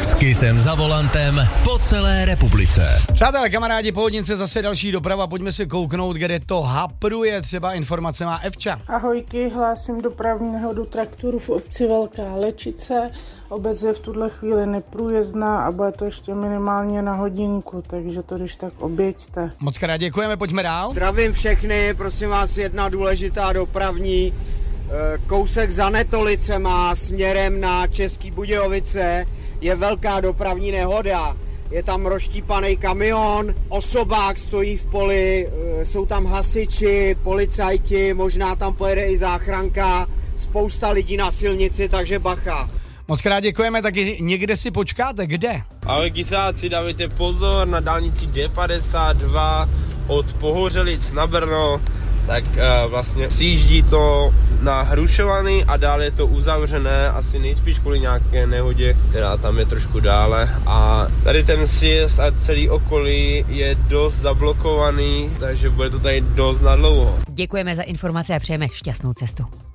S Kissem za volantem po celé republice. Přátelé, kamarádi, po hodince zase další doprava, pojďme se kouknout, kde to hapruje, třeba informace má Evča. Ahojky, hlásím dopravní nehodu traktoru v obci Velká Lečice. Obec je v tuhle chvíli neprůjezdná a bude to ještě minimálně na hodinku, takže to když tak oběťte. Moc krát děkujeme, pojďme dál. Zdravím všechny, prosím vás, jedna důležitá dopravní. Kousek za Netolicema směrem na Český Budějovice je velká dopravní nehoda. Je tam rozštípaný kamion, osobák stojí v poli, jsou tam hasiči, policajti, možná tam pojede i záchranka, spousta lidí na silnici, takže bacha. Moc krát děkujeme, taky někde si počkáte, kde? Ahoj kysáci, dávejte pozor na dálnici D52 od Pohořelic na Brno, tak vlastně sjíždí to na Hrušovany a dále je to uzavřené, asi nejspíš kvůli nějaké nehodě, která tam je trošku dále. A tady ten sjezd a celý okolí je dost zablokovaný, takže bude to tady dost nadlouho. Děkujeme za informace a přejeme šťastnou cestu.